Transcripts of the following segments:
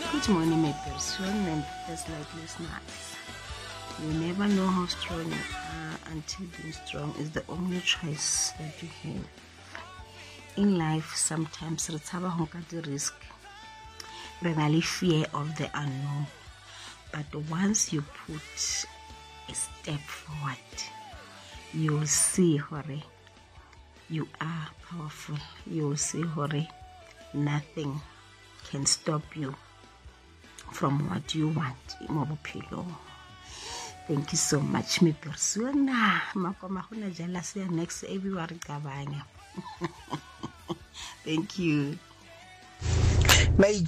Good morning, my person and first light listeners. You never know how strong you are until being strong is the only choice that you have. In life, sometimes re tshaba ho nka the risk. Re na le fear of the unknown. But once you put a step forward, you will see hore you are powerful. You will see hore nothing can stop you from what you want in bophelo. Thank you so much, my persona. Makoma hona jealous ya next everywhere kabanya. Thank you. May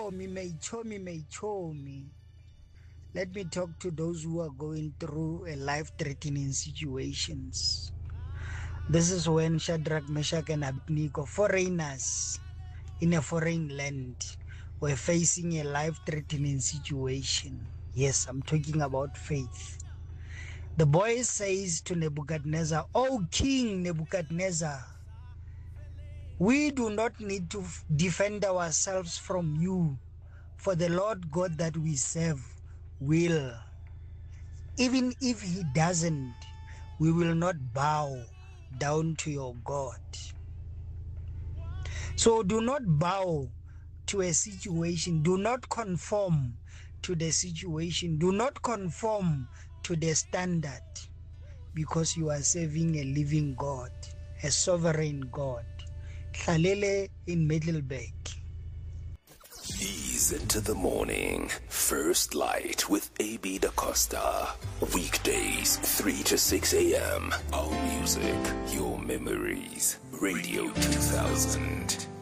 chomi. Let me talk to those who are going through a life-threatening situations. This is when Shadrach, Meshach, and Abednego, foreigners in a foreign land, were facing a life-threatening situation. Yes, I'm talking about faith. The boy says to Nebuchadnezzar, "O King Nebuchadnezzar, we do not need to defend ourselves from you, for the Lord God that we serve will. Even if he doesn't, we will not bow down to your God." So do not bow to a situation. Do not conform to the situation. Do not conform to the standard, because you are serving a living God, a sovereign God. Hlalele in Middelburg. Ease into the morning. First Light with AB Da Costa. Weekdays 3 to 6 a.m. Our music, your memories. Radio 2000.